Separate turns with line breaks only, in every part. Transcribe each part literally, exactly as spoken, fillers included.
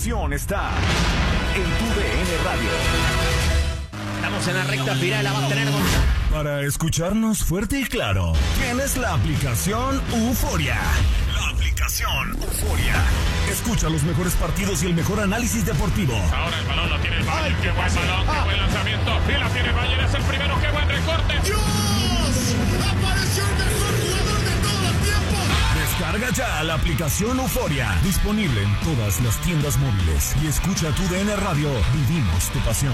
pasión está en tu D N Radio.
Estamos en la recta final, la va a tener con...
Para escucharnos fuerte y claro, tienes la aplicación Euforia. La aplicación Euforia. Escucha los mejores partidos y el mejor análisis deportivo.
Ahora el balón lo tiene el Bayern. Qué buen balón, qué buen lanzamiento. Y la tiene el Bayern, es el primero. Qué buen recorte.
¡Dios! ¡Apareció el mejor jugador de todos los tiempos!
Descarga ya la aplicación Euforia. Disponible en todas las tiendas móviles. Y escucha tu D N Radio. Vivimos tu pasión.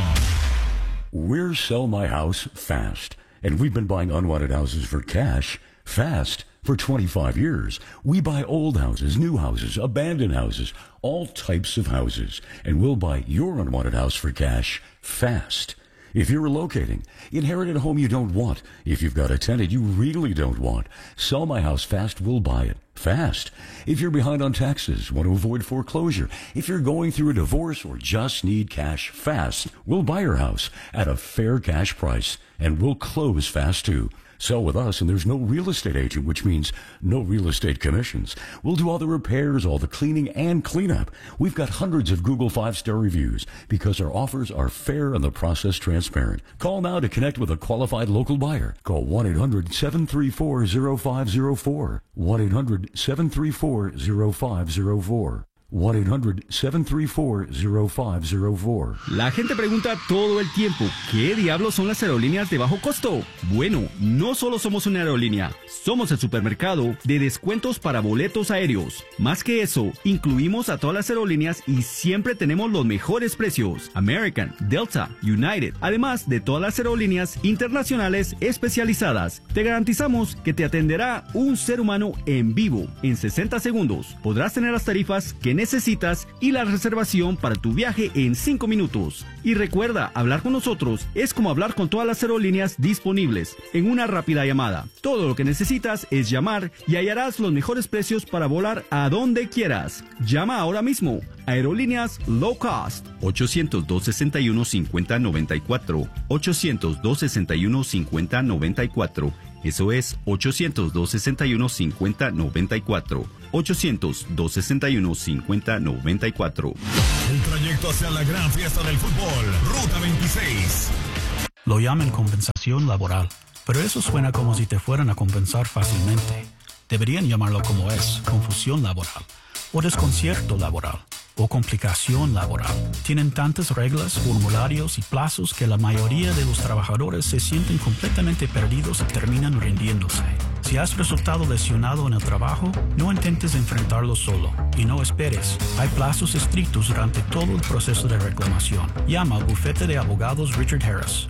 We're Sell My House Fast. And we've been buying unwanted houses for cash fast for twenty-five years. We buy old houses, new houses, abandoned houses, all types of houses. And we'll buy your unwanted house for cash fast. If you're relocating, inherited a home you don't want, if you've got a tenant you really don't want, Sell My House Fast will buy it fast. If you're behind on taxes, want to avoid foreclosure, if you're going through a divorce or just need cash fast, we'll buy your house at a fair cash price, and we'll close fast too. Sell with us, and there's no real estate agent, which means no real estate commissions. We'll do all the repairs, all the cleaning, and cleanup. We've got hundreds of Google five-star reviews because our offers are fair and the process transparent. Call now to connect with a qualified local buyer. Call one eight hundred seven three four zero five zero four. one eight hundred seven three four zero five zero four. one eight hundred seven three four zero five zero four.
La gente pregunta todo el tiempo, ¿qué diablos son las aerolíneas de bajo costo? Bueno, no solo somos una aerolínea, somos el supermercado de descuentos para boletos aéreos. Más que eso, incluimos a todas las aerolíneas y siempre tenemos los mejores precios. American, Delta, United, además de todas las aerolíneas internacionales especializadas. Te garantizamos que te atenderá un ser humano en vivo. En sesenta segundos podrás tener las tarifas que necesitas necesitas y la reservación para tu viaje en cinco minutos. Y recuerda, hablar con nosotros es como hablar con todas las aerolíneas disponibles en una rápida llamada. Todo lo que necesitas es llamar y hallarás los mejores precios para volar a donde quieras. Llama ahora mismo. Aerolíneas Low Cost. ochocientos dos sesenta y uno cincuenta noventa y cuatro. ochocientos dos sesenta y uno cincuenta noventa y cuatro. Eso es ochocientos dos sesenta y uno cincuenta noventa y cuatro. ochocientos dos sesenta y uno cincuenta noventa y cuatro.
El trayecto hacia la gran fiesta del fútbol, Ruta veintiséis.
Lo llaman compensación laboral, pero eso suena como si te fueran a compensar fácilmente. Deberían llamarlo como es, confusión laboral, o desconcierto laboral, o complicación laboral. Tienen tantas reglas, formularios y plazos que la mayoría de los trabajadores se sienten completamente perdidos y terminan rindiéndose. Si has resultado lesionado en el trabajo, no intentes enfrentarlo solo y no esperes. Hay plazos estrictos durante todo el proceso de reclamación. Llama al bufete de abogados Richard Harris.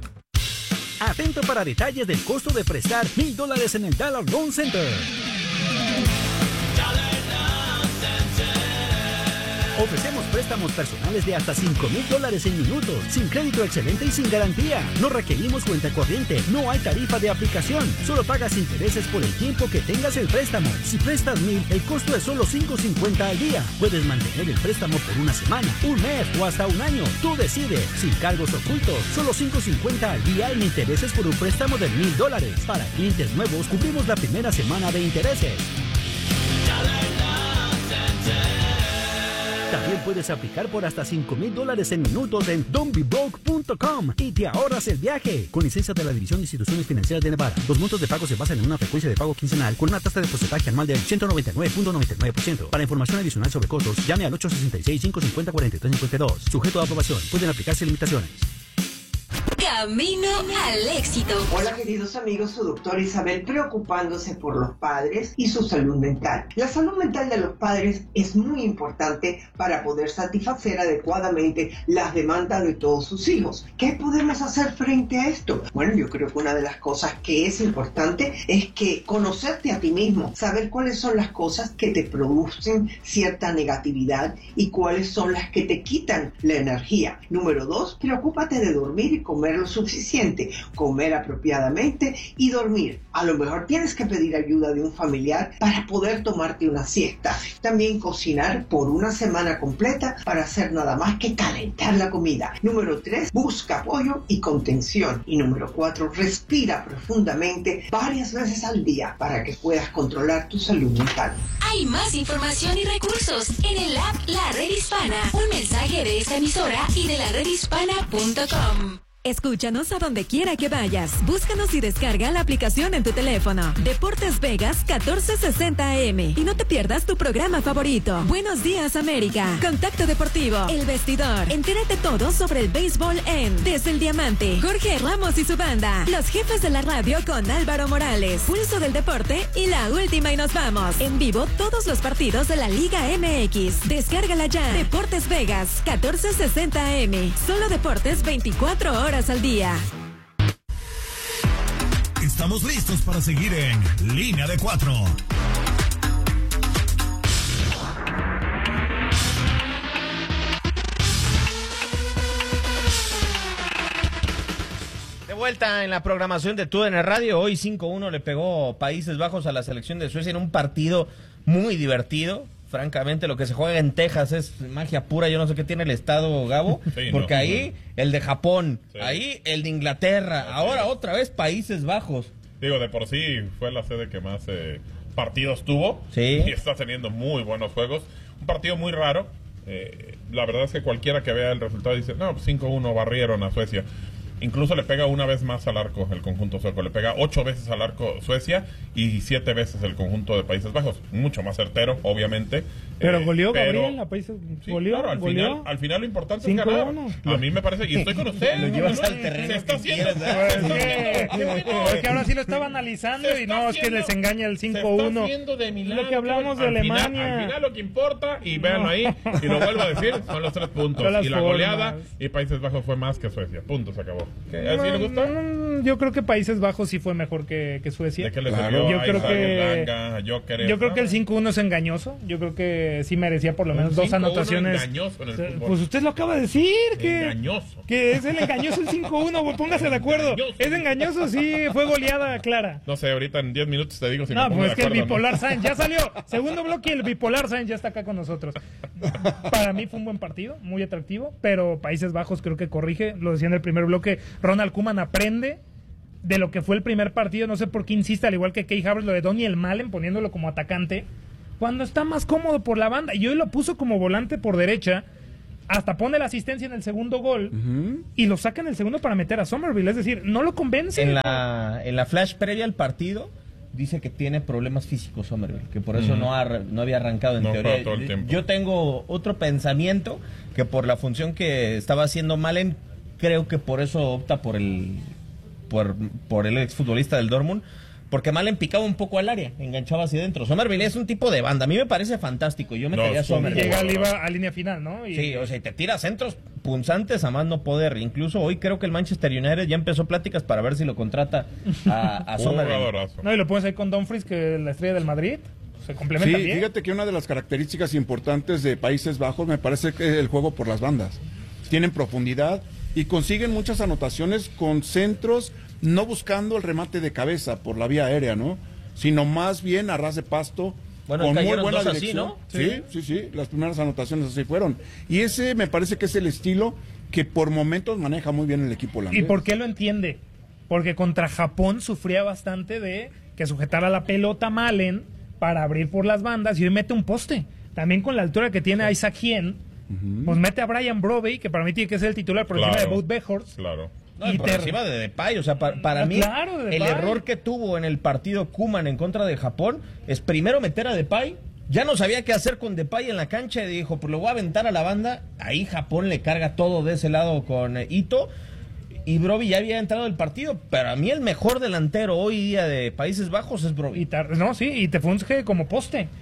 Atento para detalles del costo de prestar mil dólares en el Dollar Loan Center. Ofrecemos préstamos personales de hasta cinco mil dólares en minutos, sin crédito excelente y sin garantía. No requerimos cuenta corriente, no hay tarifa de aplicación, solo pagas intereses por el tiempo que tengas el préstamo. Si prestas mil, el costo es solo cinco cincuenta al día. Puedes mantener el préstamo por una semana, un mes o hasta un año. Tú decides, sin cargos ocultos, solo cinco cincuenta al día en intereses por un préstamo de mil dólares. Para clientes nuevos, cubrimos la primera semana de intereses. También puedes aplicar por hasta cinco mil dólares en minutos en don't be broke punto com y te ahorras el viaje. Con licencia de la División de Instituciones Financieras de Nevada. Los montos de pago se basan en una frecuencia de pago quincenal con una tasa de porcentaje anual del ciento noventa y nueve punto noventa y nueve por ciento. Para información adicional sobre costos, llame al ocho sesenta y seis, cinco cincuenta, cuarenta y tres cincuenta y dos. Sujeto a aprobación. Pueden aplicarse limitaciones.
Camino al éxito.
Hola queridos amigos, su doctora Isabel preocupándose por los padres y su salud mental. La salud mental de los padres es muy importante para poder satisfacer adecuadamente las demandas de todos sus hijos. ¿Qué podemos hacer frente a esto? Bueno, yo creo que una de las cosas que es importante es que conocerte a ti mismo, saber cuáles son las cosas que te producen cierta negatividad y cuáles son las que te quitan la energía. Número dos, preocúpate de dormir y comer lo suficiente, comer apropiadamente y dormir. A lo mejor tienes que pedir ayuda de un familiar para poder tomarte una siesta. También cocinar por una semana completa para hacer nada más que calentar la comida. Número tres, busca apoyo y contención. Y número cuatro, respira profundamente varias veces al día para que puedas controlar tu salud mental.
Hay más información y recursos en el app La Red Hispana. Un mensaje de esta emisora y de la red hispana punto com.
Escúchanos a donde quiera que vayas. Búscanos y descarga la aplicación en tu teléfono. Deportes Vegas catorce sesenta A M. Y no te pierdas tu programa favorito. Buenos días, América. Contacto Deportivo. El Vestidor. Entérate todo sobre el béisbol en Desde el Diamante. Jorge Ramos y su banda. Los jefes de la radio con Álvaro Morales. Pulso del deporte y la última y nos vamos. En vivo todos los partidos de la Liga M X. Descárgala ya. Deportes Vegas catorce sesenta A M. Solo deportes veinticuatro horas al día.
Estamos listos para seguir en Línea de Cuatro.
De vuelta en la programación de T U D N Radio. Hoy cinco uno le pegó Países Bajos a la selección de Suecia en un partido muy divertido. Francamente, lo que se juega en Texas es magia pura. Yo no sé qué tiene el estado, Gabo, sí, porque no, ahí no. El de Japón, sí. Ahí el de Inglaterra, sí. Ahora otra vez Países Bajos.
Digo, de por sí fue la sede que más eh, partidos tuvo,
sí.
Y está teniendo muy buenos juegos. Un partido muy raro. Eh, la verdad es que cualquiera que vea el resultado dice, no, cinco uno barrieron a Suecia. Incluso le pega una vez más al arco el conjunto sueco. Le pega ocho veces al arco Suecia y siete veces el conjunto de Países Bajos. Mucho más certero, obviamente.
Pero
eh,
goleó
pero,
Gabriel a Países
sí,
goleó,
claro, al,
goleó.
Final, al final lo importante es ganar. A mí me parece, y estoy con usted.
Lo llevas al terreno
se está
que
haciendo.
Es que ahora sí lo estaba analizando y no, es que les engaña el cinco uno.
Se está haciendo de milagro.
Lo que hablamos de Alemania.
Final, al final lo que importa, y véanlo ahí, y lo vuelvo a decir, son los tres puntos. Y la goleada, y Países Bajos fue más que Suecia. Punto, se acabó. ¿Qué? ¿Así le gusta?
Yo creo que Países Bajos sí fue mejor que, que Suecia.
¿De qué le salió?
Yo creo que
Blanca, Joker,
yo creo que el cinco uno es engañoso. Yo creo que sí merecía por lo menos dos anotaciones.
Engañoso en el fútbol.
Pues usted lo acaba de decir que
engañoso.
Que es el engañoso el cinco uno, póngase de acuerdo. Engañoso. Es engañoso, sí, fue goleada clara.
No sé, ahorita en diez minutos te digo si
no,
me pongo
pues es
de
que
acuerdo,
el bipolar
¿no?
Sainz ya salió. Segundo bloque, el bipolar Sainz ya está acá con nosotros. Para mí fue un buen partido, muy atractivo, pero Países Bajos creo que corrige. Lo decía en el primer bloque, Ronald Koeman aprende de lo que fue el primer partido. No sé por qué insiste, al igual que Kay Havertz, lo de Daniel Malen poniéndolo como atacante cuando está más cómodo por la banda, y hoy lo puso como volante por derecha, hasta pone la asistencia en el segundo gol, uh-huh. Y lo saca en el segundo para meter a Somerville, es decir, no lo convence.
En la, en la flash previa al partido dice que tiene problemas físicos Somerville, que por eso uh-huh. no, ha, no había arrancado en
no
teoría.
Todo el tiempo.
Yo tengo otro pensamiento, que por la función que estaba haciendo Malen, creo que por eso opta por el por, por el exfutbolista del Dortmund, porque Malen picaba un poco al área, enganchaba hacia adentro. Somerville es un tipo de banda, a mí me parece fantástico, yo metería a Somerville.
Llega a, a línea final, ¿no? Y...
Sí, o sea, y te tira centros punzantes a más no poder. Incluso hoy creo que el Manchester United ya empezó pláticas para ver si lo contrata a, a Somerville.
No, y lo pones ahí con Dumfries, que es la estrella del Madrid. Se complementa
sí,
bien.
Fíjate que una de las características importantes de Países Bajos me parece que es el juego por las bandas. Tienen profundidad y consiguen muchas anotaciones con centros, no buscando el remate de cabeza por la vía aérea, ¿no? Sino más bien a ras de pasto,
bueno,
con muy buena
dos
dirección.
Así, ¿no?
Sí, sí, sí, las primeras anotaciones así fueron. Y ese me parece que es el estilo que por momentos maneja muy bien el equipo holandés.
¿Y por qué lo entiende? Porque contra Japón sufría bastante de que sujetara la pelota Malen para abrir por las bandas, y hoy mete un poste. También con la altura que tiene sí. Isaac Hien, uh-huh. Pues mete a Brian Brobey, que para mí tiene que ser el titular por
claro,
encima de Wout Weghorst.
Claro.
No, y por ter... encima de Depay, o sea, para, para mí
claro,
el error que tuvo en el partido Koeman en contra de Japón es primero meter a Depay. Ya no sabía qué hacer con Depay en la cancha y dijo, pues lo voy a aventar a la banda. Ahí Japón le carga todo de ese lado con eh, Ito. Y Broby ya había entrado al partido, pero a mí el mejor delantero hoy día de Países Bajos es Broby.
Y tar... No, sí, y te funge como poste.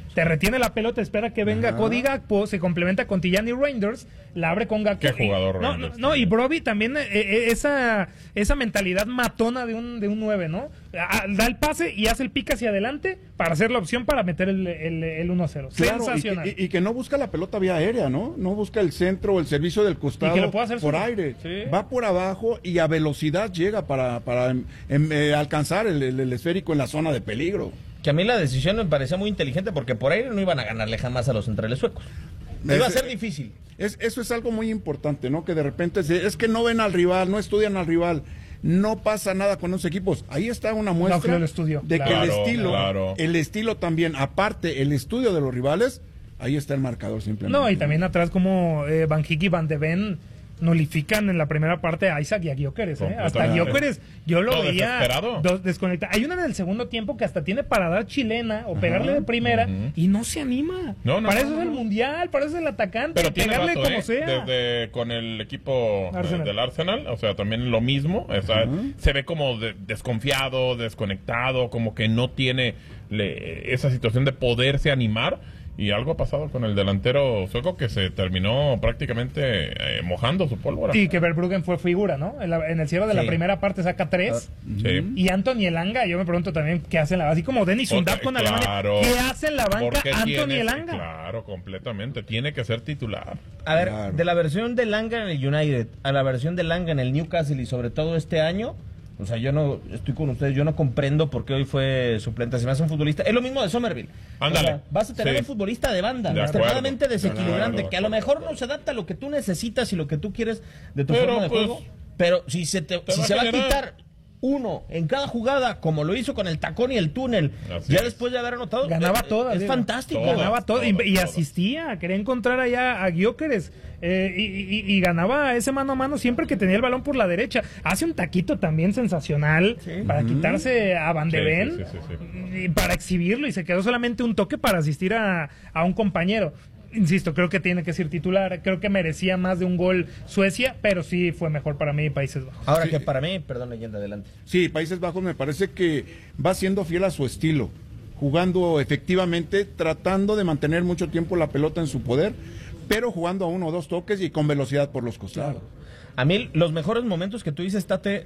te retiene la pelota, espera que venga
Ajá.
Cody Gakpo, se complementa con Tijani Reinders, la abre con Gakpo.
Qué jugador,
y, no, no,
Reinders,
no, y Broby también, eh, eh, esa, esa mentalidad matona de un, de un nueve, ¿no? Ah, da el pase y hace el pique hacia adelante para hacer la opción para meter el, el, el uno a cero.
Claro,
Sensacional.
y que, y que no busca la pelota vía aérea, ¿no? No busca el centro o el servicio del costado
Y que lo puede hacer
por
solo.
aire.
Sí.
Va por abajo y a velocidad llega para, para em, em, eh, alcanzar el, el- el esférico en la zona de peligro.
Que a mí la decisión me parecía muy inteligente porque por ahí no iban a ganarle jamás a los centrales suecos. Iba a ser difícil.
Es, eso es algo muy importante, ¿no? Que de repente se- es que no ven al rival, no estudian al rival. No pasa nada con los equipos. Ahí está una muestra
que lo estudió.
de que
Claro,
el estilo,
claro.
el estilo también, aparte el estudio de los rivales, ahí está el marcador simplemente.
No, y también atrás como eh, Van Hik y Van de Ven nulifican en la primera parte a Isaac y a Gyökeres, ¿eh? Hasta
Completamente.
Gyökeres, yo lo
No,
veía
desesperado.
dos- desconectado. Hay una en el segundo tiempo que hasta tiene para dar chilena o pegarle de primera y no se anima.
No, no,
para
no,
eso
no,
es el
no.
mundial, para eso es el atacante,
Pero tiene
pegarle
rato,
como
¿eh?
sea.
Desde con el equipo
Arsenal.
eh, del Arsenal, o sea, también lo mismo. O sea, se ve como de- desconfiado, desconectado, como que no tiene le- esa situación de poderse animar. Y algo ha pasado con el delantero sueco que se terminó prácticamente eh, mojando su pólvora.
Y que Verbruggen fue figura, ¿no? En, la- en el cierre de la
Sí.
primera parte saca tres.
Sí.
Y Anthony Elanga, yo me pregunto también qué hacen la así como Denis Undav
Porque,
con
claro,
Alemania. ¿Qué hace en la banca
porque
Anthony
tiene-
Elanga?
Claro, completamente. Tiene que ser titular.
A ver,
Claro.
de la versión de Langa en el United a la versión de Langa en el Newcastle y sobre todo este año, o sea, yo no estoy con ustedes, yo no comprendo por qué hoy fue suplente. Se me hace un futbolista. Es lo mismo de Somerville.
Ándale.
O sea, vas a tener
Sí.
un futbolista de banda,
De
extremadamente
acuerdo.
desequilibrante,
De acuerdo.
que a lo mejor no se adapta a lo que tú necesitas y lo que tú quieres de tu
Pero,
forma de
pues,
juego. Pero si se, te,
te
si
va
se
a
va a
generar.
quitar uno en cada jugada, como lo hizo con el tacón y el túnel,
Así
ya
es.
después de haber anotado,
Ganaba
eh,
todas.
es
digo.
fantástico.
Todas.
Ganaba todo y,
todas,
y
todas.
asistía, quería encontrar allá a Gyökeres eh, y, y- y ganaba ese mano a mano siempre que tenía el balón por la derecha. Hace un taquito también sensacional para quitarse a Van de
Sí,
Ven
sí, sí, sí, sí.
y para exhibirlo y se quedó solamente un toque para asistir a, a un compañero. Insisto, creo que tiene que ser titular, creo que merecía más de un gol Suecia, pero sí fue mejor para mí Países Bajos.
Ahora
Sí.
que para mí, perdón, leyenda, adelante.
Sí, Países Bajos me parece que va siendo fiel a su estilo, jugando efectivamente, tratando de mantener mucho tiempo la pelota en su poder, pero jugando a uno o dos toques y con velocidad por los costados.
A mí los mejores momentos que tú dices, Tate,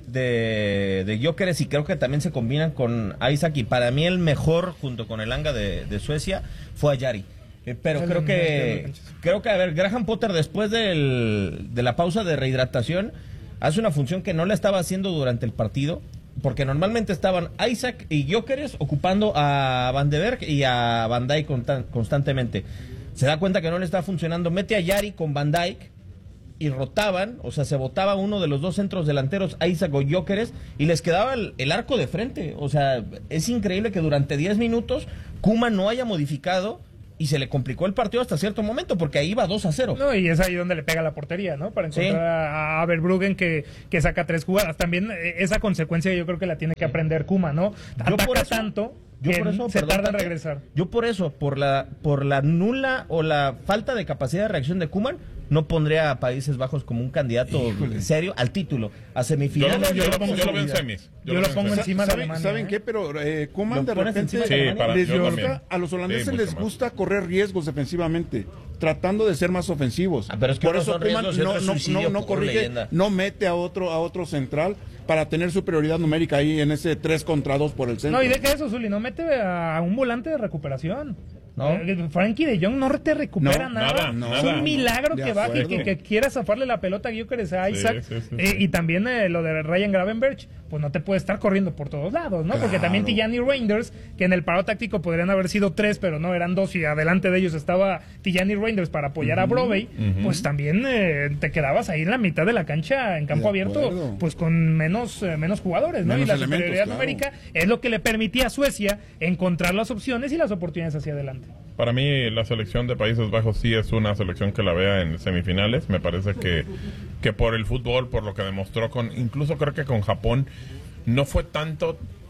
de, de Gyökeres, y creo que también se combinan con Isaac, y para mí el mejor, junto con el Anga de, de Suecia, fue a Yari. Eh, pero
El-
creo
el-
que,
el-
creo que, a ver, Graham Potter después del, de la pausa de rehidratación, hace una función que no la estaba haciendo durante el partido, porque normalmente estaban Isaac y Gyökeres ocupando a Van de Berg y a Van Dijk constan- constantemente. Se da cuenta que no le está funcionando, mete a Yari con Van Dijk, y rotaban, o sea, se botaba uno de los dos centros delanteros, Isaac o Gyökeres, y les quedaba el, el arco de frente. O sea, es increíble que durante diez minutos Koeman no haya modificado y se le complicó el partido hasta cierto momento, porque ahí iba dos a cero.
No, y es ahí donde le pega la portería, ¿no? Para encontrar
Sí.
a, a Verbruggen que, que saca tres jugadas. También eh, esa consecuencia yo creo que la tiene que aprender Koeman, ¿no?
Yo
Ataca
por eso-
tanto
Yo
que
por eso,
se
perdón,
tarda en
Tate,
regresar.
Yo por eso, por la, por la nula o la falta de capacidad de reacción de Koeman, no pondría a Países Bajos como un candidato
Híjole.
serio al título, a
Yo
semifinales.
lo, yo
de
lo-
una
yo lo veo en
posibilidad.
semis.
Yo lo
veo en
pongo
semis.
encima de
¿Saben,
Alemania,
¿saben
¿eh?
qué? Pero eh, Koeman
Lo
de
pones
repente
encima de
Sí,
Alemania.
para,
les
yo
gusta,
también.
a los holandeses
Sí, mucho
les
más.
gusta correr riesgos defensivamente, tratando de ser más ofensivos.
Ah, pero es que
Por
unos
eso
son
Koeman
riesgos y
no,
otros
no,
suicidio,
no, no
por
corrige,
leyenda.
no mete a otro a otro central para tener superioridad numérica ahí en ese tres contra dos por el centro.
No, y deja eso, Zuli, no mete a, a un volante de recuperación.
¿No?
Eh, Frankie de Jong no te recupera
No,
nada.
nada,
es
nada.
un milagro
De
que baje y
acuerdo.
que, que quiera zafarle la pelota a Gyökeres a
Sí,
Isaac.
sí, sí,
Eh,
sí.
y también eh, lo de Ryan Gravenberch, pues no te puede estar corriendo por todos lados, ¿no? Porque
Claro.
también Tijani Reinders, que en el paro táctico podrían haber sido tres, pero no, eran dos y adelante de ellos estaba Tijani Reinders para apoyar a Brovey,
ujú.
pues también eh, te quedabas ahí en la mitad de la cancha, en campo
De
abierto,
acuerdo.
pues con menos, eh, menos jugadores, ¿no?
Menos
y la
elementos,
superioridad
claro.
numérica es lo que le permitía a Suecia encontrar las opciones y las oportunidades hacia adelante.
Para mí la selección de Países Bajos sí es una selección que la vea en semifinales. Me parece que, que por el fútbol, por lo que demostró con, incluso creo que con Japón, no fue tanto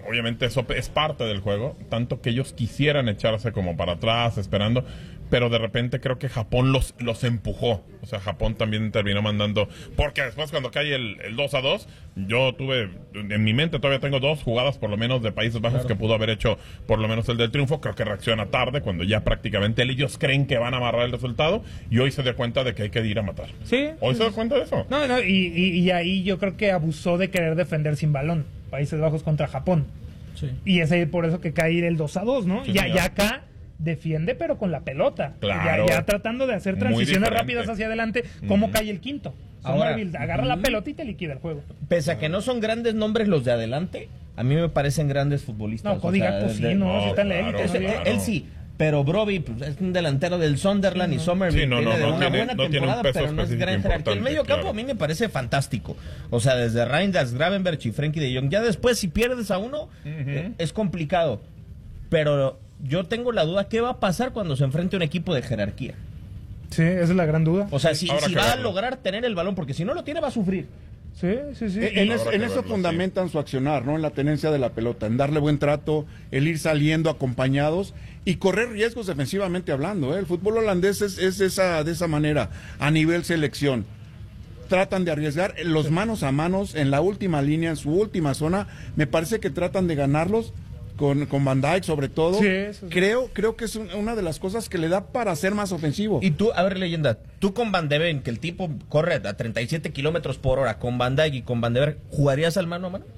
obviamente eso es parte del juego, tanto que ellos quisieran echarse como para atrás, esperando, pero de repente creo que Japón los, los empujó. O sea, Japón también terminó mandando, porque después cuando cae el, el dos a dos, yo tuve, en mi mente todavía tengo dos jugadas por lo menos de Países Bajos claro. que pudo haber hecho por lo menos el del triunfo. Creo que reacciona tarde, cuando ya prácticamente ellos creen que van a amarrar el resultado, y hoy se dio cuenta de que hay que ir a matar.
Sí.
Hoy se dio cuenta de eso.
No, no, y, y, y ahí yo creo que abusó de querer defender sin balón. Países Bajos contra Japón.
Sí.
Y es ahí por eso que cae el dos a dos, ¿no?
Sí,
ya,
señor.
ya acá defiende, pero con la pelota.
Claro.
Ya, ya tratando de hacer
Muy
transiciones
diferente.
rápidas hacia adelante. ¿Cómo
Ujú.
cae el quinto?
Ahora,
Somerville agarra
ujú.
la pelota y te liquida el juego.
Pese a que no son grandes nombres los de adelante, a mí me parecen grandes futbolistas.
No, Cody Gakpo sí,
de-
no, sí está en la
claro,
élite.
Ese-
todavía.
claro.
Él sí, pero Broby pues, es un delantero del Sunderland y Somerville
Sí, no, no,
viene de
no
una
tiene-
buena
no tiene un
temporada,
peso
pero no es
específico
gran jerarquía. El
importante,
medio campo
claro.
a mí me parece fantástico. O sea, desde Reinders, Gravenberch y Frenkie de Jong. Ya después, si pierdes a uno, eh, es complicado. Pero yo tengo la duda, ¿qué va a pasar cuando se enfrente a un equipo de jerarquía?
Sí, esa es la gran duda.
O sea, si,
Habrá
si
que
va a
verlo.
lograr tener el balón, porque si no lo tiene va a sufrir.
Sí, sí, sí.
En,
Y-
es-
Habrá
en
que
eso
verlo,
fundamentan su accionar, ¿no? En la tenencia de la pelota, en darle buen trato, el ir saliendo acompañados y correr riesgos defensivamente hablando, ¿eh? El fútbol holandés es, es esa, de esa manera, a nivel selección. Tratan de arriesgar los manos a manos en la última línea, en su última zona. Me parece que tratan de ganarlos con, con Van Dijk sobre todo.
Sí, eso sí.
Creo, creo que es un- una de las cosas que le da para ser más ofensivo.
Y tú, a ver, leyenda, tú con Van de Ven, que el tipo corre a treinta y siete kilómetros por hora, con Van Dijk y con Van de Ven, ¿jugarías al mano a mano?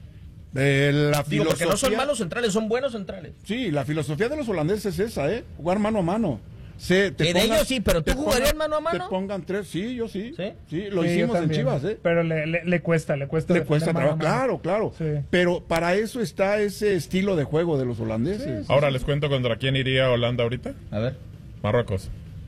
Eh, la
Digo, porque no son
filosofía-
malos centrales, son buenos centrales.
Sí, la filosofía de los holandeses es esa, ¿eh? Jugar mano a mano. Se, te
Sí, de ellos sí, pero ¿tú
te
jugarías
pongan-
mano a mano?
Te pongan tres, sí, yo sí.
¿Sí?
Sí, lo
Sí, yo
hicimos en
también.
Chivas, ¿eh?
Pero le, le, le cuesta, le cuesta.
Le
defender
cuesta
mano a
trabajo,
mano.
claro, claro.
Sí.
Pero para eso está ese estilo de juego de los holandeses.
Ahora les cuento contra quién iría Holanda ahorita.
A ver.
Marruecos.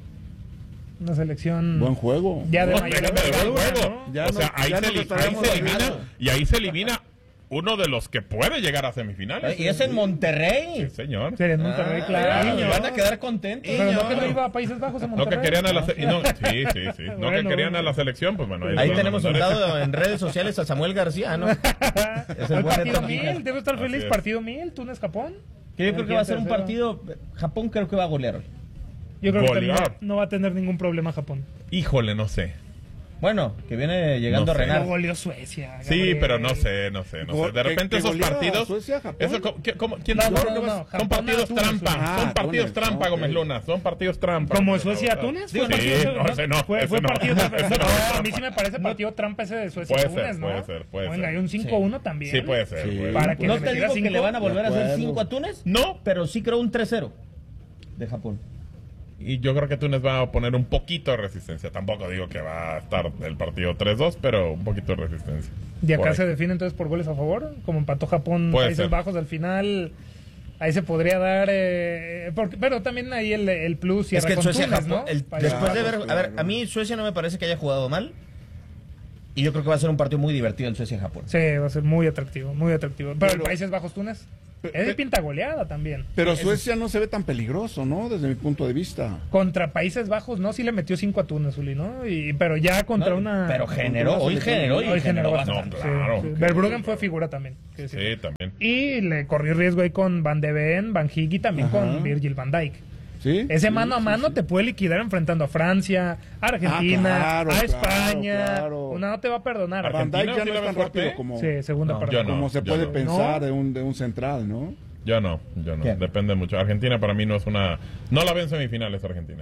Una selección.
Buen juego.
Ya de
No,
mayor
déjame de buen
envergadura,
juego.
¿no?
Ya
o sea,
no-
ahí,
ya
se,
nos
li- ahí
estaremos
se elimina,
ganando.
y ahí se elimina uno de los que puede llegar a semifinales.
Y es en Monterrey.
Sí, señor.
Sí, en Monterrey,
Ah,
claro.
y van a quedar contentos.
Pero no que no
Señor.
iba a Países Bajos a
No
Monterrey.
que querían a la, se- y no, sí, sí, sí. No
Bueno,
que querían
bueno.
a la selección, pues bueno.
Ahí
lo van a
tenemos
mandar.
soltado en redes sociales a Samuel García, ¿no? Es el
El
buen
partido
Neto Quijas.
mil, debe estar feliz.
Así es.
Partido mil, Túnez-Japón.
Que yo creo que va a ser un
Tercero.
partido. Japón creo que va a golear hoy.
Yo creo que
Golear.
también no va a tener ningún problema Japón.
Híjole, no sé.
Bueno, que viene llegando
No sé.
No
Renal.
goleó Suecia.
Sí,
Gabriel.
pero no sé, no sé, no sé.
Gol-
De
que-
repente
que
esos
goleara
partidos.
Suecia, Japón.
Eso, ¿cómo- qué- cómo- ¿quién
No,
yo
no,
creo que
no,
va-
no,
Son
Japón
partidos
a Túnez,
trampa.
ah,
Son partidos
Túnez,
trampa,
ok.
Gómez Luna. Son partidos trampa.
¿Como Suecia a Túnez?
Sí,
Fue partido-
no, ese no.
Fue,
ese
fue
no.
partido trampa.
Ese
No,
no es
a mí sí
trampa.
me parece partido trampa ese de Suecia
Puede
Túnez,
ser,
¿no?
puede ser, puede
Venga,
ser.
hay un cinco uno también.
Sí, puede ser.
Sí.
puede
Para
ser.
que
¿No
le
te
metiera
digo que
cinco.
le van a volver a hacer
acuerdo.
cinco a Túnez?
No.
Pero sí creo un tres cero de Japón.
Y yo creo que Túnez va a poner un poquito de resistencia. Tampoco digo que va a estar el partido tres dos, pero un poquito de resistencia.
Y acá
Por ahí.
se define entonces por goles a favor, como empató Japón,
Puede
Países
ser.
Bajos al final. Ahí se podría dar, eh, porque, pero también ahí el, el plus y
Es que en Suecia,
Túnez,
Japón,
¿no?
el-
Países
después de
Bajos.
ver, a ver, a mí Suecia no me parece que haya jugado mal. Y yo creo que va a ser un partido muy divertido el Suecia-Japón.
Sí, va a ser muy atractivo, muy atractivo. Pero,
Pero-
el Países Bajos Túnez
Pe-
es de
pe-
pinta goleada también.
Pero
Es-
Suecia no se ve tan peligroso, ¿no? Desde mi punto de vista.
Contra Países Bajos, no, sí le metió cinco a Túnez, Uli, ¿no? Y, pero ya contra
No,
una.
pero generó, hoy generó y
Hoy
generó
generó
bastante.
bastante.
No, claro.
sí, sí. Verbruggen fue figura también. que decir.
Sí, también.
Y le corrió riesgo ahí con Van de Ven, Van Hig y también
Ajá.
con Virgil van Dijk.
¿Sí?
Ese
Sí,
mano a
sí,
mano
sí.
te puede liquidar enfrentando a Francia, a Argentina,
Ah, claro,
a
claro,
España.
claro.
Una no te va a perdonar.
Van Dijk ya
¿sí
no
la
es
ves
tan
fuerte?
rápido como,
Sí, segunda
No,
parte.
yo no.
como se puede
no.
pensar de un, de un central, ¿no?
Yo no, yo no.
¿Qué?
Depende mucho. Argentina para mí no es una. No la ven en semifinales Argentina.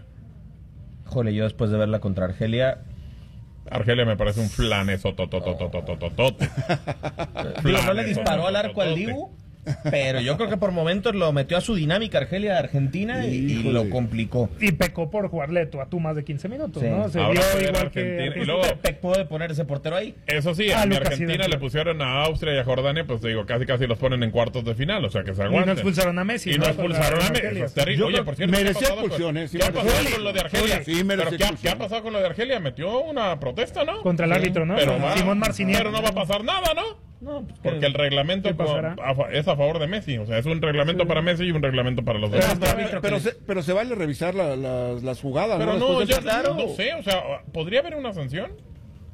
Jole, yo después de verla contra Argelia,
Argelia me parece un flaneso tototototototote.
digo, no le disparó al arco al Dibu, pero yo creo que por momentos lo metió a su dinámica Argelia a Argentina y, y
Híjole.
lo complicó.
Y pecó por jugarle tú a tú más de quince minutos,
Sí.
¿no? Se
Ahora
vio
fue
igual
Argentina.
que...
Y luego-
Pe- puede poner ese portero ahí.
Eso sí,
Ah,
a mi
Lucas
Argentina
Hidalgo.
le pusieron a Austria y a Jordania, pues digo, casi casi los ponen en cuartos de final, o sea que se
Y
aguanten.
no expulsaron a Messi.
Y no
¿no?
expulsaron a Messi.
Argelia.
Eso es terrible.
Yo
Oye,
creo
por
que
cierto, ¿qué ha
merecía
pasado con-
expulsión, eh, sí
¿qué ha
merecía
pasado
expulsión.
con lo de Argelia?
Sí, merecía
Pero ¿qué ha, ¿qué ha
expulsión.
pasado con lo de Argelia? Metió una protesta, ¿no?
Contra el árbitro, ¿no?
Pero,
Con
va-
Simón Marcinier.
pero no va a pasar nada, ¿no?
No, pues,
Porque el reglamento
¿Qué pasará?
a fa- es a favor de Messi. O sea, es un reglamento para Messi y un reglamento para los
Pero
demás.
este árbitro
Pero
que
se, pero se vale revisar la- las, las jugadas,
Pero
¿no?
no,
Después de
yo
ese partido.
no sé, o sea, ¿podría haber una sanción?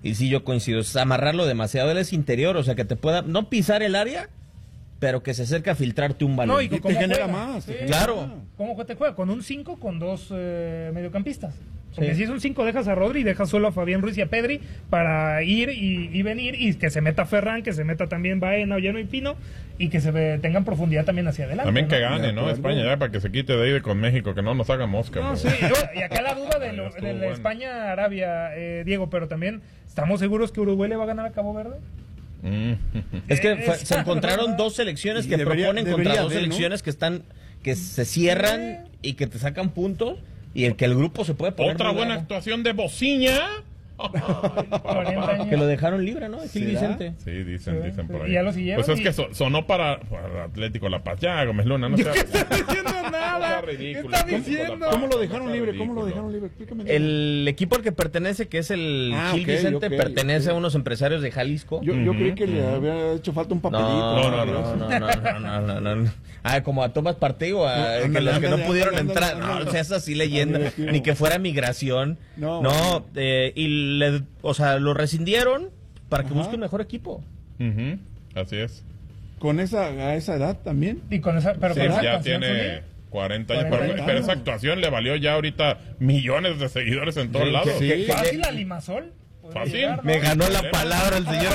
Y sí, yo coincido, es amarrarlo demasiado. Él es interior, o sea, que te pueda no pisar el área, pero que se acerca a filtrarte un balón.
No, y
te
cómo
genera
juega.
más.
Sí.
te genera
Claro.
más.
¿Cómo te juega? Con un cinco, con dos eh, mediocampistas. Porque
Sí.
si es un cinco, dejas a Rodri y dejas solo a Fabián Ruiz y a Pedri para ir y, y venir y que se meta Ferran, que se meta también Baena, Ollano y Pino y que se ve, tengan profundidad también hacia adelante.
También que
¿no?
gane,
De
¿no?
acuerdo.
España ya para que se quite de ahí con México, que no nos haga mosca.
No,
bro.
sí, y acá la duda de, lo-
Estuvo
de la
bueno.
España-Arabia, eh, Diego, pero también, ¿estamos seguros que Uruguay le va a ganar a Cabo Verde?
Mm.
Es que fue-
Esa
se encontraron
verdad.
dos selecciones
Y
que
debería-
proponen contra
debería
dos
de, ¿no?
selecciones que están que se cierran y que te sacan puntos y el que el grupo se puede poner
Otra
muy
buena
bravo.
actuación de Bociña.
cuarenta años.
Que lo dejaron libre, ¿no? Gil
¿Será?
Vicente.
Sí, dicen,
Sí,
dicen
sí.
por ahí.
Y ya lo siguieron
Pues es
y-
que so- sonó para, para Atlético La Paz. Ya, Gómez Luna, no
Yo
sea-
no estoy diciendo
no
nada.
sea ridículo.
¿Qué está
Atlético
diciendo?
La Paz,
¿Cómo lo
no
dejaron
sea
libre? ¿Cómo lo
ridículo.
dejaron libre? Explícame.
El equipo al que pertenece, que es el
Ah,
Gil
ok,
Vicente,
ok,
pertenece
ok.
a unos empresarios de Jalisco.
Yo, yo creí que le había hecho falta un papelito.
No, no,
algo
no,
así.
no, no, no, no, no, no. Ah, como a Tomás Partigo, a
No,
que
ándale,
los que no
ándale,
pudieron
ándale,
entrar.
ándale,
No,
ándale.
o sea, es así leyenda.
Ándale, sí.
Ni que fuera migración.
No,
No,
bueno.
eh, y le, o sea, lo rescindieron para que
Ajá.
busque un mejor equipo.
Ujú, así es.
Con esa, a esa edad también.
Y con esa, pero
Sí,
con esa
ya
actuación,
tiene
Zuli,
cuarenta años.
cuarenta
Pero,
años.
pero esa actuación le valió ya ahorita millones de seguidores en todos
Sí,
lados.
que- que-
Fácil a Limasol. Puede
Fácil.
llegar, ¿no?
Me ganó la palabra el señor.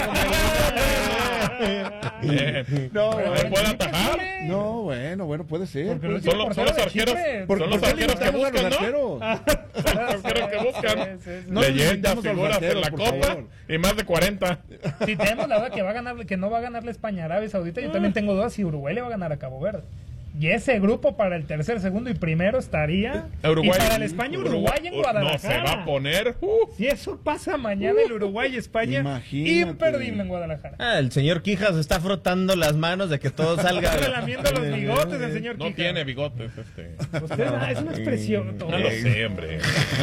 Bien.
No,
¿Le
bueno.
puede atajar?
No, bueno, bueno, puede ser.
Porque
puede
los
ser.
Son los, son los
portero de
arqueros,
Chipre.
¿Por,
son
por
los
qué le
arqueros que
invitamos a los
buscan, ¿no?
arqueros?
Son los arqueros que buscan.
Sí, sí, sí.
No le
Leyendas,
invitamos a los
figuras en
arqueros,
la
por
copa
favor.
y más de cuarenta.
Si tenemos la duda que va a ganar, que no va a ganar la España Arabia Saudita, yo también tengo dudas si Uruguay le va a ganar a Cabo Verde. Y ese grupo para el tercer, segundo y primero estaría.
Uruguay,
y para el España Uruguay en
No,
Guadalajara.
se va a poner. uh,
Si eso pasa mañana, el Uruguay y España,
Imagínate.
imperdible en Guadalajara.
Ah, el señor Quijas está frotando las manos de que todo salga.
Está relamiendo los bigotes del señor
no
Quija.
tiene bigotes este.
Usted, ah, es una expresión. todo.
No lo sé, hombre.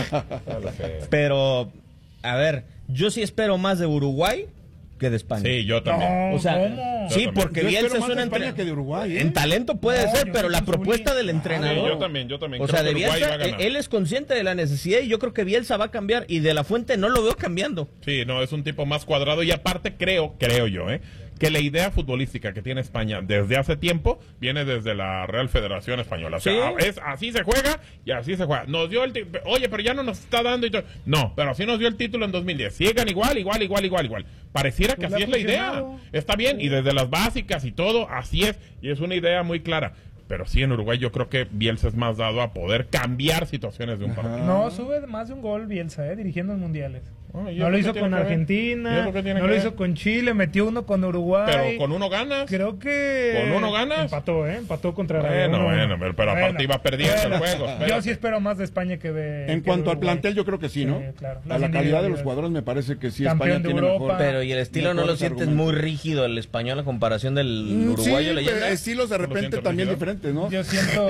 No lo sé.
Pero, a ver, yo sí espero más de Uruguay que de España.
Sí, yo también.
No,
O sea,
¿cómo?
sí,
Yo también.
porque
Yo
Bielsa
espero
es
más
un
de España
entrenador.
que de Uruguay, ¿eh?
En talento puede
No,
ser,
yo
pero
sí
la
con
propuesta
Zuli.
del entrenador.
Sí, yo también, yo también.
O
Creo
sea,
que
de
Uruguay
Bielsa,
va a ganar.
eh, él es consciente de la necesidad y yo creo que Bielsa va a cambiar. Y de la Fuente no lo veo cambiando.
Sí, no, es un tipo más cuadrado y aparte creo, creo yo, ¿eh? que la idea futbolística que tiene España desde hace tiempo viene desde la Real Federación Española. O sea,
Sí.
es así se juega y así se juega. Nos dio el ti- oye, pero ya no nos está dando y todo. No, pero así nos dio el título en dos mil diez. Sigan igual, igual, igual, igual, igual. Pareciera que
Pues
así
le
es
ha
la idea.
funcionado.
Está bien y desde las básicas y todo, así es y es una idea muy clara. Pero sí, en Uruguay yo creo que Bielsa es más dado a poder cambiar situaciones de un partido.
No, sube más de un gol Bielsa, eh, dirigiendo en mundiales.
Oh, ¿y
No
eso
lo
qué
hizo
tiene
con
que ver? ¿Y
Argentina,
eso qué tiene
no
que
lo
ver?
hizo con Chile, metió uno con Uruguay.
Pero con uno ganas.
Creo que...
¿Con uno ganas?
Empató, ¿eh? Empató contra
Bueno,
uno,
bueno,
uno.
pero- pero aparte iba perdiendo el juego, espérate.
Yo sí espero más de España que de...
En
que
cuanto
de
al
Uruguay.
plantel, yo creo que sí, ¿no?
Sí, claro.
A
Las
la calidad de los
individualidades.
jugadores me parece que sí,
Campeón
España
de
tiene
Europa.
mejor.
Pero y el estilo no lo
mejores
sientes
argumentos.
muy rígido el español a comparación del
Mm,
uruguayo
sí,
leyenda.
pero estilos de
¿Lo
repente
sientes
también
rígido?
diferentes, ¿no?
Yo siento,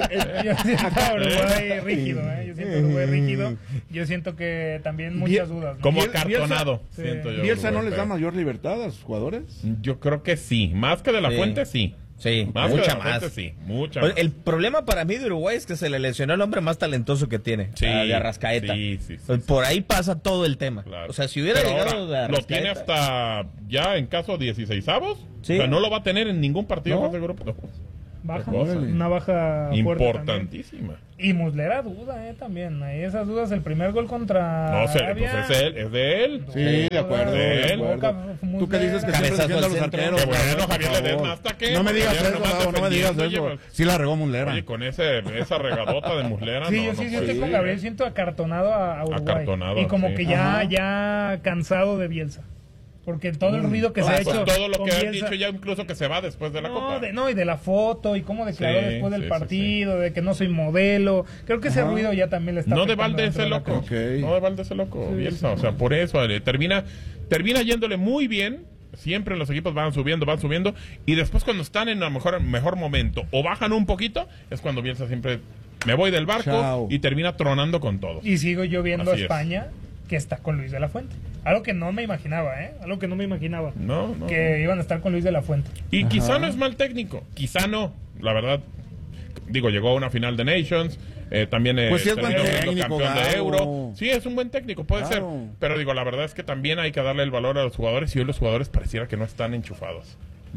yo siento a Uruguay rígido, ¿eh? Yo siento a Uruguay rígido. Yo siento que también muchas dudas. ¿no?
Como
Biel-
acartonado,
Bielsa-
siento yo.
¿Bielsa no
Uruguay,
les da
pero-
mayor libertad a sus jugadores?
Yo creo que sí. Más que de la
Sí.
Fuente, sí.
Sí,
Más
mucha
que de la
más.
Fuente, sí. Mucha
Oye,
más.
el problema para mí de Uruguay es que se le lesionó el hombre más talentoso que tiene,
Sí,
a de Arrascaeta.
sí, sí, sí,
Pues por ahí pasa todo el tema.
Claro.
O sea, si hubiera
Pero
llegado
ahora,
de
lo tiene
Arrascaeta,
hasta ya en caso dieciseisavos.
Sí.
O sea, no lo va a tener en ningún partido
No.
más de grupo. No.
Baja,
Qué cosa.
una baja fuerte
Importantísima.
también. Y Muslera duda, ¿eh? También. Ahí esas dudas, el primer gol contra
No sé,
Arabia.
pues es él, es de él.
Sí, de acuerdo.
De
de
él.
acuerdo.
Muslera.
Tú que dices que
Cabezazo
siempre defiende a
al
los
centro.
arqueros.
Qué bueno,
por
Javier
favor.
Ledesma, ¿hasta qué?
No me digas
Javier
eso,
nomás
Gabo, no me digas
defendiendo,
eso.
oye,
Sí la regó Muslera.
Oye, con ese, esa regadota de Muslera,
Sí,
no,
yo
no
sí
puede
siento
ser.
con Gabriel, siento acartonado a, a Uruguay.
Acartonado,
y como
sí.
que ya,
Ajá.
ya cansado de Bielsa. Porque todo el ruido que
Ah,
se ha
pues
hecho.
todo lo
con
que han
Bielsa-
dicho ya incluso que se va después de la
no,
Copa.
de, no, y de la foto y cómo declaró
Sí,
después del
sí, sí,
partido, de que no soy modelo. Creo que ese
Ajá.
ruido ya también le está
No de
afectando
balde
dentro
ese
de la
loco.
cancha.
Ok.
No de balde ese loco, Bielsa. O sea, por eso eh, termina, termina yéndole muy bien. Siempre los equipos van subiendo, van subiendo. Y después cuando están en el mejor, mejor momento o bajan un poquito, es cuando Bielsa siempre me voy del barco
Chao.
y termina tronando con todo.
Y sigo yo viendo
Así
a
es.
España que está con Luis de la Fuente. Algo que no me imaginaba, ¿eh? Algo que no me imaginaba.
No, no.
Que iban a estar con Luis de la Fuente.
Y
Ajá.
quizá no es mal técnico, quizá no, la verdad. Digo, llegó a una final de Nations, eh, también eh,
Pues sí es
terminó
buen
siendo
técnico,
campeón de
Gabo.
Euro. Sí, es un buen técnico, puede
Claro.
ser. Pero digo, la verdad es que también hay que darle el valor a los jugadores y hoy los jugadores pareciera que no están enchufados.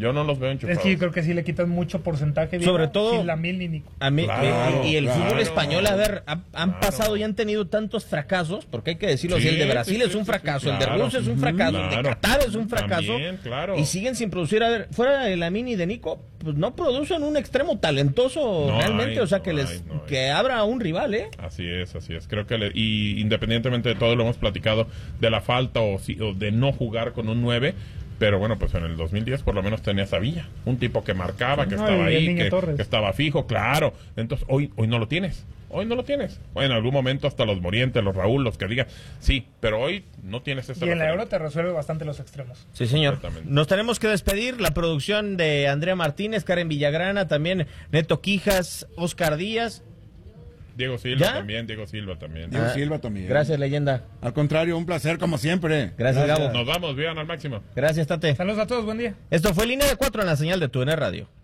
Yo no los veo enchufados.
Es que yo creo que sí le quitan mucho porcentaje. Diego,
Sobre todo
sin Lamil ni Nico.
A mí,
Claro,
y, y el
claro.
fútbol español, a ver, ha- han
Claro.
pasado y han tenido tantos fracasos, porque hay que decirlo
Sí,
así, el de Brasil
sí,
es
sí,
un
sí,
fracaso,
sí,
el de
claro.
Rusia es un fracaso, el de
Claro.
Qatar es un fracaso,
También, claro.
y siguen sin producir. A ver, fuera de Lamine y de Nico, pues no producen un extremo talentoso
No
realmente,
hay,
o sea,
no
que les
hay, no hay.
que abra un rival, ¿eh?
Así es, así es. Creo que le- y independientemente de todo lo hemos platicado de la falta o, si- o de no jugar con un nueve, pero bueno, pues en el dos mil diez por lo menos tenía Sevilla, un tipo que marcaba, que
No,
estaba
y el
ahí,
Niño
que,
Torres.
que estaba fijo, claro. Entonces hoy hoy no lo tienes. Hoy no lo tienes. Bueno, en algún momento hasta los Morientes, los Raúl, los que digan, sí, pero hoy no tienes ese
Y en la
referente.
Euro te resuelve bastante los extremos.
Sí, señor.
Exactamente.
Nos tenemos que despedir. La producción de Andrea Martínez, Karen Villagrana, también Neto Quijas, Oscar Díaz.
Diego Silva
¿Ya?
también, Diego Silva también.
Diego
Ah,
Silva también.
Gracias, leyenda.
Al contrario, un placer como siempre.
Gracias, Gabo.
Nos vamos, vean al máximo.
Gracias, Tate.
Saludos a todos, buen día.
Esto fue Línea de Cuatro en la señal de Tu N Radio.